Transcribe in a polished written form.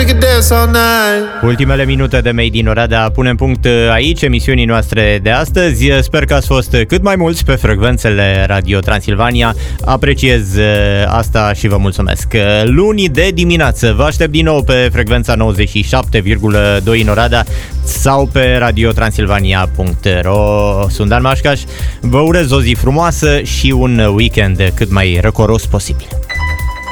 we could dance all night. Ultimele minute de Made in Oradea punem punct aici emisiunii noastre de astăzi. Sper că ați fost cât mai mulți pe frecvențele Radio Transilvania. Apreciez asta și vă mulțumesc. Luni de dimineață vă aștept din nou pe frecvența 97,2 în Oradea sau pe radiotransilvania.ro. Sunt Dan Mașcaș. Vă urez o zi frumoasă și un weekend cât mai răcoros posibil.